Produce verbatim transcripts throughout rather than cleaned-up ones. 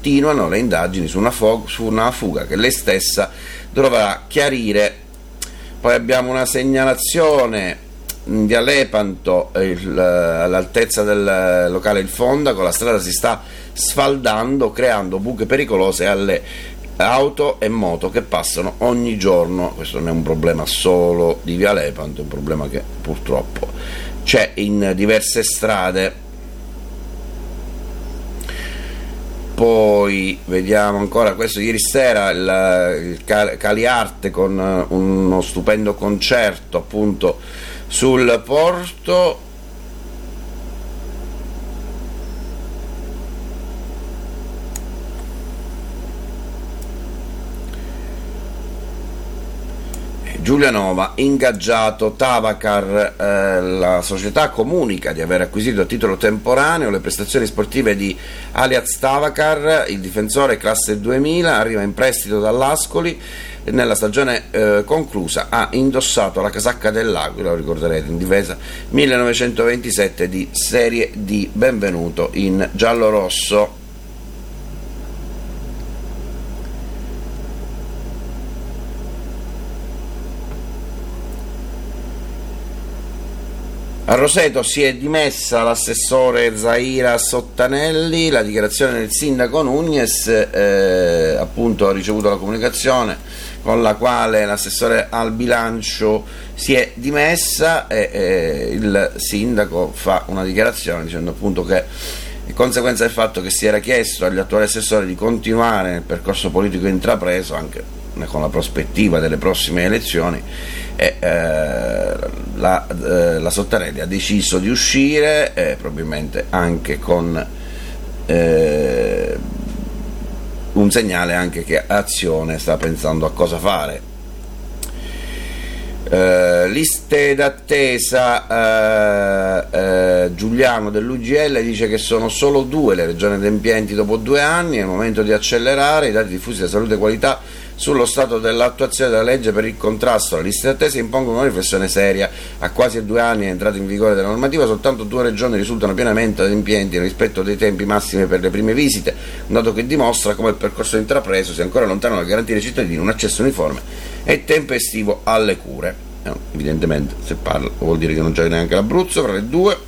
continuano le indagini su una, fo- su una fuga che lei stessa dovrà chiarire. Poi abbiamo una segnalazione in via Lepanto, il, all'altezza del locale Il Fondaco, la strada si sta sfaldando creando buche pericolose alle auto e moto che passano ogni giorno. Questo non è un problema solo di via Lepanto, è un problema che purtroppo c'è in diverse strade. Poi vediamo ancora questo, ieri sera il, il Caliarte con uno stupendo concerto appunto sul porto. Giulianova, ingaggiato Tavacar, eh, la società comunica di aver acquisito a titolo temporaneo le prestazioni sportive di Aliaz Tavacar, il difensore classe duemila, arriva in prestito dall'Ascoli e nella stagione eh, conclusa ha indossato la casacca dell'Aquila, lo ricorderete, in difesa millenovecentoventisette di Serie D, benvenuto in giallo-rosso. A Roseto si è dimessa l'assessore Zaira Sottanelli, la dichiarazione del sindaco Nugnes, eh, appunto ha ricevuto la comunicazione con la quale l'assessore al bilancio si è dimessa e eh, il sindaco fa una dichiarazione dicendo appunto che in conseguenza del fatto che si era chiesto agli attuali assessori di continuare nel percorso politico intrapreso anche con la prospettiva delle prossime elezioni, e, eh, la, eh, la Sottanelli ha deciso di uscire, eh, probabilmente anche con eh, un segnale anche che Azione sta pensando a cosa fare. Uh, liste d'attesa, uh, uh, Giuliano dell'U G L dice che sono solo due le regioni adempienti dopo due anni, è il momento di accelerare. I dati diffusi da Salute e Qualità sullo stato dell'attuazione della legge per il contrasto alle liste d'attesa impongono una riflessione seria. A quasi due anni è entrata in vigore della normativa, soltanto due regioni risultano pienamente adempienti rispetto dei tempi massimi per le prime visite, un dato che dimostra come il percorso intrapreso sia ancora lontano dal garantire ai cittadini un accesso uniforme e tempestivo alle cure. Eh, evidentemente se parla vuol dire che non c'è neanche l'Abruzzo fra le due.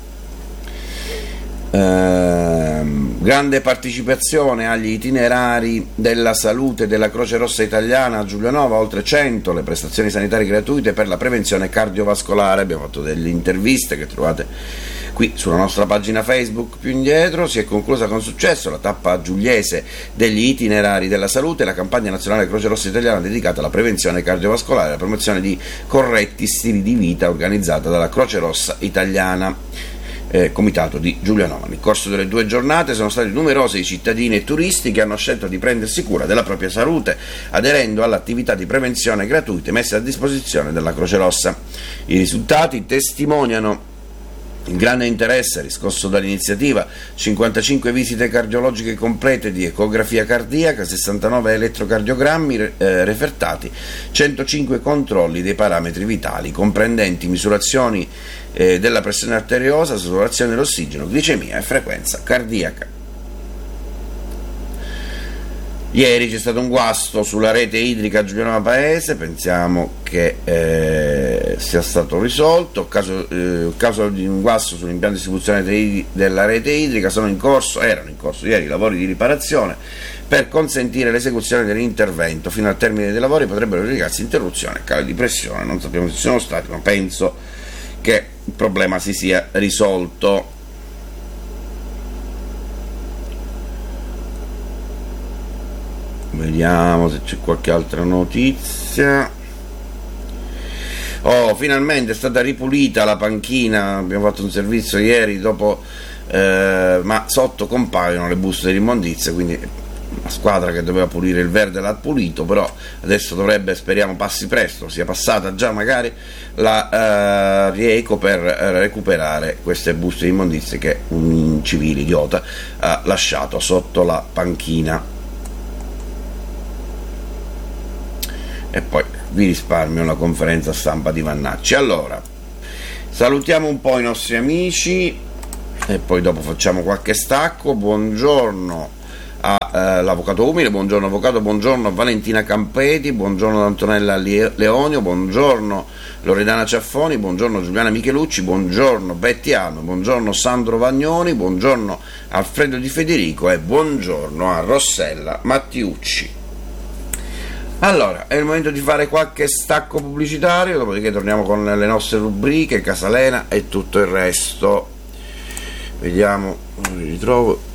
Ehm, grande partecipazione agli itinerari della salute della Croce Rossa Italiana a Giulianova, oltre cento le prestazioni sanitarie gratuite per la prevenzione cardiovascolare. Abbiamo fatto delle interviste che trovate qui sulla nostra pagina Facebook più indietro. Si è conclusa con successo la tappa giuliese degli itinerari della salute, la campagna nazionale Croce Rossa Italiana dedicata alla prevenzione cardiovascolare e alla promozione di corretti stili di vita, organizzata dalla Croce Rossa Italiana, eh, comitato di Giulianova. Nel corso delle due giornate sono stati numerosi i cittadini e turisti che hanno scelto di prendersi cura della propria salute, aderendo all'attività di prevenzione gratuite messe a disposizione della Croce Rossa. I risultati testimoniano il grande interesse riscosso dall'iniziativa: cinquantacinque visite cardiologiche complete di ecografia cardiaca, sessantanove elettrocardiogrammi eh, refertati, centocinque controlli dei parametri vitali, comprendenti misurazioni eh, della pressione arteriosa, saturazione dell'ossigeno, glicemia e frequenza cardiaca. Ieri c'è stato un guasto sulla rete idrica Giulianova Paese, pensiamo che eh, sia stato risolto. Caso, eh, caso di un guasto sull'impianto di distribuzione de, della rete idrica, sono in corso, erano in corso ieri i lavori di riparazione per consentire l'esecuzione dell'intervento. Fino al termine dei lavori potrebbero verificarsi interruzione e cali di pressione, non sappiamo se ci sono stati, ma penso che il problema si sia risolto. Vediamo se c'è qualche altra notizia. Oh, finalmente è stata ripulita la panchina, abbiamo fatto un servizio ieri dopo, eh, ma sotto compaiono le buste dell'immondizia, quindi la squadra che doveva pulire il verde l'ha pulito, però adesso dovrebbe, speriamo passi presto, sia passata già magari la uh, Rieco per uh, recuperare queste buste di immondizia che un civile idiota ha lasciato sotto la panchina. E poi vi risparmio la conferenza stampa di Vannacci. Allora, salutiamo un po' i nostri amici e poi dopo facciamo qualche stacco. Buongiorno all'Avvocato Umile, buongiorno Avvocato, buongiorno a Valentina Campeti, buongiorno ad Antonella Leonio, buongiorno Loredana Ciaffoni, buongiorno Giuliana Michelucci, buongiorno Betty Anno, buongiorno Sandro Vagnoni, buongiorno Alfredo Di Federico e buongiorno a Rossella Mattiucci. Allora, è il momento di fare qualche stacco pubblicitario, dopodiché torniamo con le nostre rubriche, Casalena e tutto il resto. Vediamo, li ritrovo.